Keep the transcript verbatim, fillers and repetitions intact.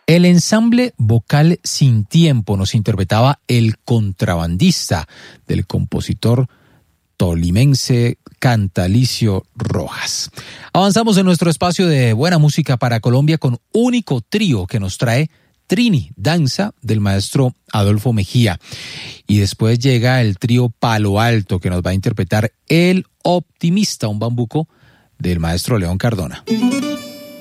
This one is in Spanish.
El ensamble vocal Sin Tiempo nos interpretaba El Contrabandista, del compositor tolimense Cantalicio Rojas. Avanzamos en nuestro espacio de buena música para Colombia con Único Trío, que nos trae Trini, danza del maestro Adolfo Mejía. Y después llega el trío Palo Alto, que nos va a interpretar El Optimista, un bambuco del maestro León Cardona.